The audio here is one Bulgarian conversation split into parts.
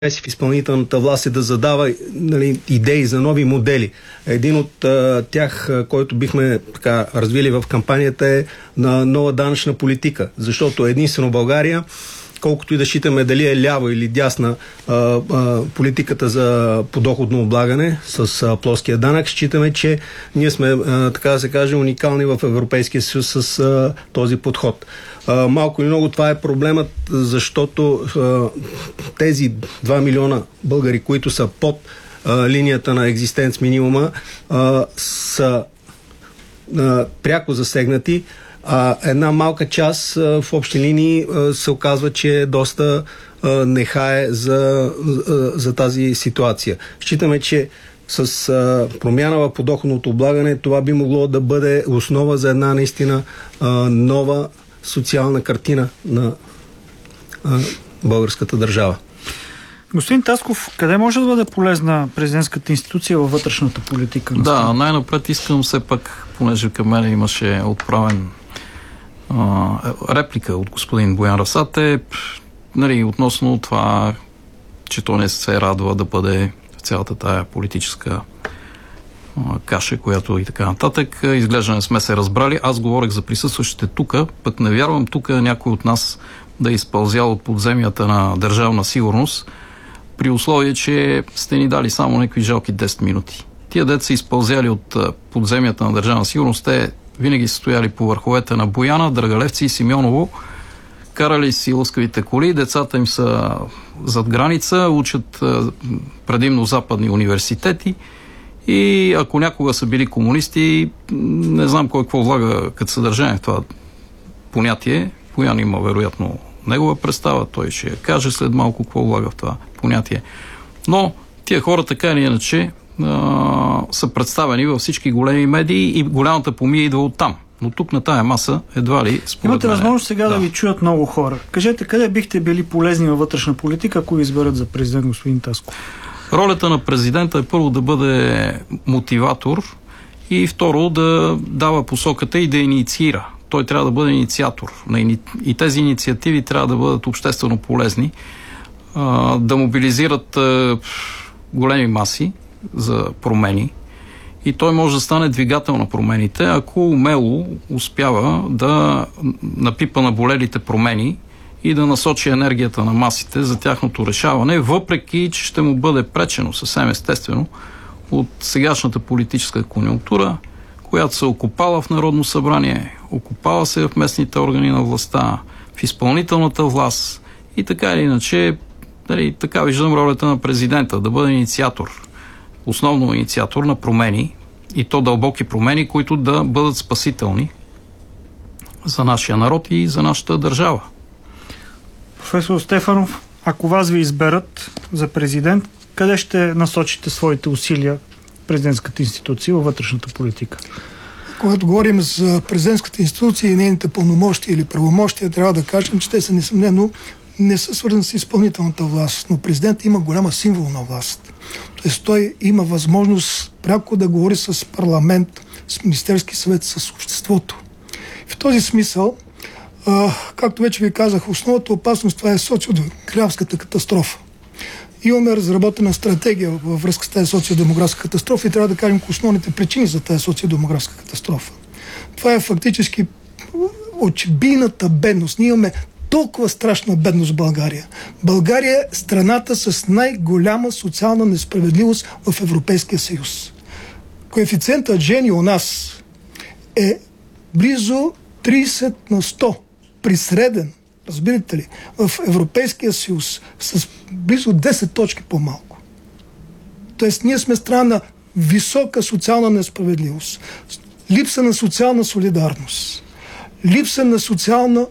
в изпълнителната власт е да задава, нали, идеи за нови модели. Един от тях, който бихме така развили в кампанията, е на нова данъчна политика. Защото единствено България, колкото и да считаме дали е лява или дясна политиката за подоходно облагане с плоския данък, считаме, че ние сме, така да се каже, уникални в Европейския съюз с този подход. Малко или много това е проблемът, защото тези 2 милиона българи, които са под линията на екзистенц минимума, са пряко засегнати, а една малка част в общи линии се оказва, че е доста нехае за тази ситуация. Считаме, че с промяна в подоходното облагане това би могло да бъде основа за една наистина нова социална картина на българската държава. Господин Тасков, къде може да бъде полезна президентската институция във вътрешната политика? Да, най-напред искам все пак, понеже към мен имаше отправен реплика от господин Боян Расате, нали, относно това, че той не се радва да бъде в цялата тая политическа каша, която и така нататък. Изглежда не сме се разбрали. Аз говорех за присъстващите тук, пък не вярвам тук някой от нас да е изпълзял от подземията на Държавна сигурност, при условие, че сте ни дали само някакви жалки 10 минути. Тия деца са изпълзяли от подземията на Държавна сигурност, те винаги са стояли по върховете на Бояна, Драгалевци и Симеоново, карали си лъскавите коли, децата им са зад граница, учат предимно западни университети и ако някога са били комунисти, не знам кой какво влага като съдържание в това понятие. Боян има вероятно негова представа, той ще я каже след малко какво влага в това понятие. Но тия хора така или иначе са представени във всички големи медии и голямата помия идва оттам. Но тук на тая маса едва ли според имате възможност сега да ви чуят много хора. Кажете, къде бихте били полезни във вътрешна политика, ако ви изберат за президент, господин Тасков? Ролята на президента е първо да бъде мотиватор и второ да дава посоката и да инициира. Той трябва да бъде инициатор. И тези инициативи трябва да бъдат обществено полезни, да мобилизират големи маси за промени и той може да стане двигател на промените, ако умело успява да напипа наболелите промени и да насочи енергията на масите за тяхното решаване, въпреки че ще му бъде пречено съвсем естествено от сегашната политическа конюнктура, която се окопала в Народно събрание, окопала се в местните органи на властта, в изпълнителната власт и така или иначе, така виждам ролята на президента, да бъде инициатор, основно инициатор на промени и то дълбоки промени, които да бъдат спасителни за нашия народ и за нашата държава. Професор Стефанов, ако вас ви изберат за президент, къде ще насочите своите усилия в президентската институция във вътрешната политика? Когато говорим за президентската институция и нейните пълномощия или правомощия, трябва да кажем, че те са несъмнено не са свързани с изпълнителната власт, но президентът има голяма символна власт. Тоест той има възможност пряко да говори с парламент, с Министерски съвет, с обществото. В този смисъл, както вече ви казах, основната опасност това е социодемографската катастрофа. Имаме разработена стратегия във връзка с тази социодемографска катастрофа и трябва да кажем основните причини за тази социодемографска катастрофа. Това е фактически очебийната бедност. Ние имаме толкова страшна бедност в България. България е страната с най-голяма социална несправедливост в Европейския съюз. Коефициентът Джени у нас е близо 30 на 100 при среден, разбирате ли, в Европейския съюз с близо 10 точки по-малко. Тоест ние сме страна на висока социална несправедливост, липса на социална солидарност, липса на социална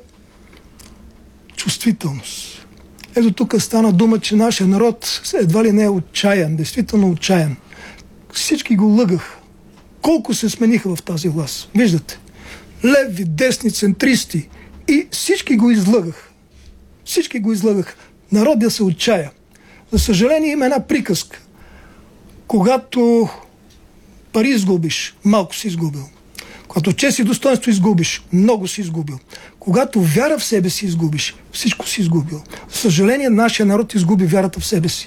чувствителност. Ето тук стана дума, че нашия народ едва ли не е отчаян, действително отчаян. Всички го лъгаха. Колко се смениха в тази власт. Виждате, леви, десни, центристи и всички го излъгаха. Всички го излъгаха. Народът се отчая. За съжаление има една приказка. Когато пари изгубиш, малко си изгубил. Когато чест и достоинство изгубиш, много си изгубил. Когато вяра в себе си изгубиш, всичко си изгубил. За съжаление, нашия народ изгуби вярата в себе си.